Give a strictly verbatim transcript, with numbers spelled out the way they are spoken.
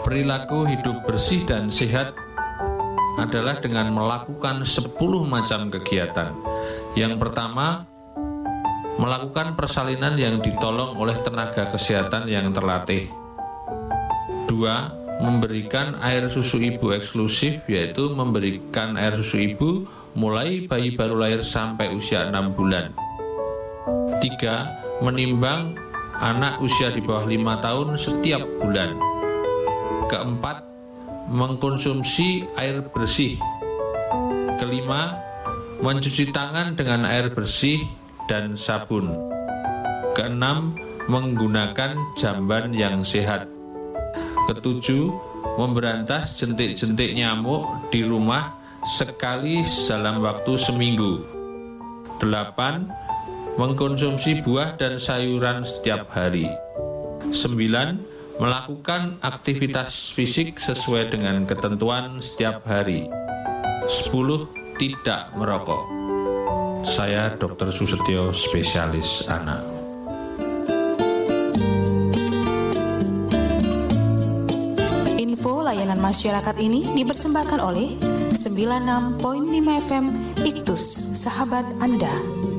Perilaku hidup bersih dan sehat adalah dengan melakukan sepuluh macam kegiatan. Yang pertama, melakukan persalinan yang ditolong oleh tenaga kesehatan yang terlatih. Dua, memberikan air susu ibu eksklusif, yaitu memberikan air susu ibu mulai bayi baru lahir sampai usia enam bulan. Tiga, menimbang anak usia di bawah lima tahun setiap bulan. Keempat, mengkonsumsi air bersih. Kelima, mencuci tangan dengan air bersih dan sabun. Keenam, menggunakan jamban yang sehat. Ketujuh, memberantas jentik-jentik nyamuk di rumah sekali dalam waktu seminggu. Delapan, mengkonsumsi buah dan sayuran setiap hari. Sembilan, melakukan aktivitas fisik sesuai dengan ketentuan setiap hari. Sepuluh, tidak merokok. Saya dokter Susetyo, spesialis anak. Info layanan masyarakat ini dipersembahkan oleh sembilan puluh enam koma lima F M Iktus, sahabat Anda.